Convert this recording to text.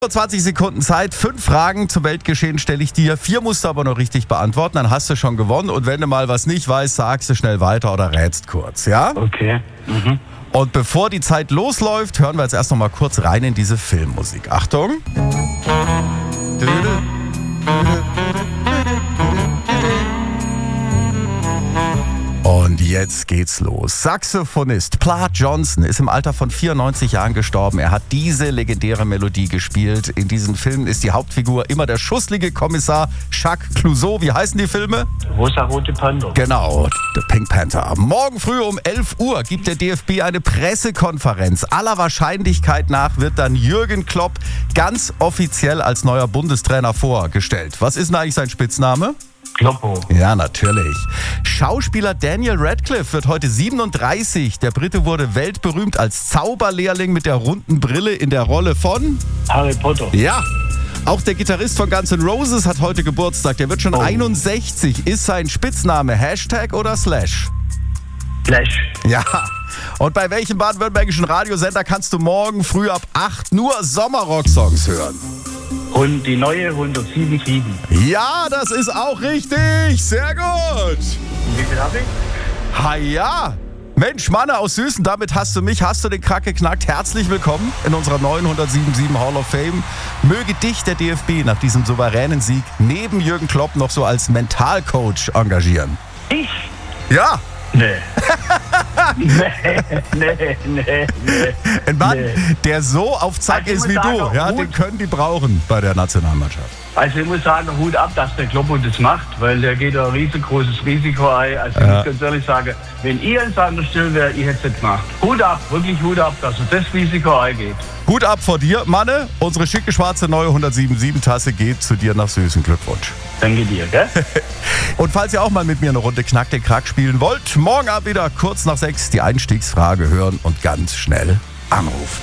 20 Sekunden Zeit, 5 Fragen zum Weltgeschehen stelle ich dir. 4 musst du aber noch richtig beantworten, dann hast du schon gewonnen. Und wenn du mal was nicht weißt, sagst du schnell weiter oder rätst kurz, ja? Okay. Und bevor die Zeit losläuft, hören wir jetzt erst noch mal kurz rein in diese Filmmusik. Achtung! Und jetzt geht's los. Saxophonist Platt Johnson ist im Alter von 94 Jahren gestorben. Er hat diese legendäre Melodie gespielt. In diesen Filmen ist die Hauptfigur immer der schusslige Kommissar Jacques Clouseau. Wie heißen die Filme? Rosa-rote Panther. Genau, The Pink Panther. Morgen früh um 11 Uhr gibt der DFB eine Pressekonferenz. Aller Wahrscheinlichkeit nach wird dann Jürgen Klopp ganz offiziell als neuer Bundestrainer vorgestellt. Was ist denn eigentlich sein Spitzname? Kloppo. Ja, natürlich. Schauspieler Daniel Radcliffe wird heute 37. Der Brite wurde weltberühmt als Zauberlehrling mit der runden Brille in der Rolle von Harry Potter. Ja. Auch der Gitarrist von Guns N' Roses hat heute Geburtstag. Der wird schon 61. Ist sein Spitzname Hashtag oder Slash? Flash. Ja. Und bei welchem baden-württembergischen Radiosender kannst du morgen früh ab 8 nur Sommerrock-Songs hören? Und die neue 107.7. Ja, das ist auch richtig. Sehr gut. Wie viel habe ich? Ha ja. Mensch, Manne aus Süßen, damit hast du den Krack geknackt. Herzlich willkommen in unserer neuen 107.7 Hall of Fame. Möge dich der DFB nach diesem souveränen Sieg neben Jürgen Klopp noch so als Mentalcoach engagieren. Ich? Ja. Nee. nee. Ein Mann, der so auf Zack Also ich ist wie muss du, sagen, ja, Hut. den können die brauchen bei der Nationalmannschaft. Also ich muss sagen, Hut ab, dass der Kloppo das macht, weil der geht ein riesengroßes Risiko ein. Also ich muss ganz ehrlich sagen, wenn ihr an seiner Stelle wäre, ich hätte es nicht gemacht. Hut ab, wirklich Hut ab, dass er das Risiko eingeht. Hut ab vor dir, Manne. Unsere schicke schwarze neue 107.7 Tasse geht zu dir nach Süßen. Glückwunsch. Danke dir, gell? Und falls ihr auch mal mit mir eine Runde Knack den Krack spielen wollt, morgen Abend wieder kurz nach 6 die Einstiegsfrage hören und ganz schnell anrufen.